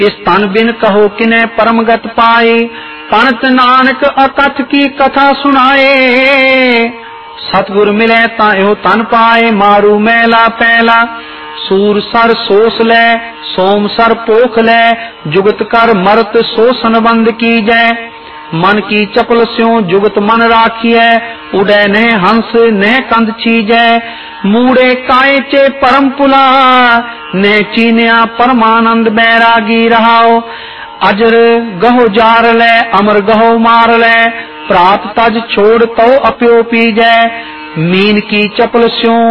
इस तन बिन कहो किने परम गत पाए। पंडित नानक अकथ की कथा सुनाए। सतगुर मिले ता यो तन पाए। मारू मैला पैला सूर सर सोस ले। सोम सर पोख ले। जुगत कर मरत सो संबंध की जय। मन की चपल स्यों जुगत मन राखिए। उड़े ने हंस ने कंद चीजै। मूड़े काय चे परम पुला। ने चीनिया परमानंद बैरागी रहाओ। अजर गहो जार ले अमर गहो मार ले। प्रात तज छोड़ तो अप्यो पीजै। मीन की चपल स्यों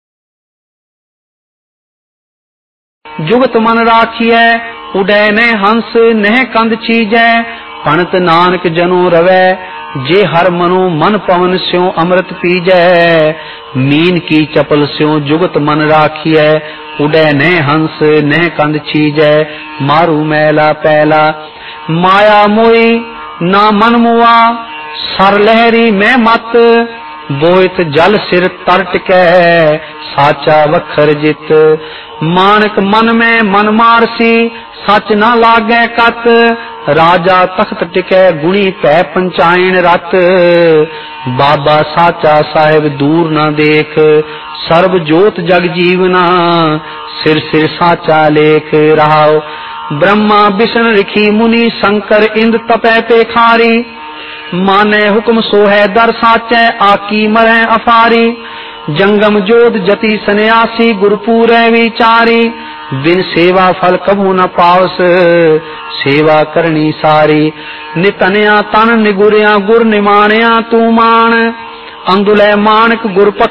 जुगत मन राखिए। उड़े ने हंस ने कंद चीजै। पंडित नानक जनो रवै। जे हर मनो मन पवन स्यों अमृत पीजै। मीन की चपल स्यों जुगत मन राखिए। उड़े ने हंस ने कंद चीजै। मारू मैला पैला माया मोई ना मन मुआ। सर लहरी मैं मत बोइत जल सिर तर टिकै। साचा वखर जित मानक मन में मन मारसी। सच न लागै कत राजा तख्त टिकै। गुणी पै पंचायन रत बाबा साचा साहिब दूर न देख। सर्व जोत जग जीवना सिर सिर साचा लेख रहाओ। ब्रह्मा विष्णु ऋषि मुनि शंकर इंद तपै पेखारी। माने हुक्म सोहै दर साचै आकी मरै अफारी। जंगम जोध जति सन्यासी गुरपुरै विचारी। बिन सेवा फल कबू न पावस सेवा करनी सारी। नितनिया तन निगुरिया गुर निमाणिया तू मान। अंदुलै मानक गुरपख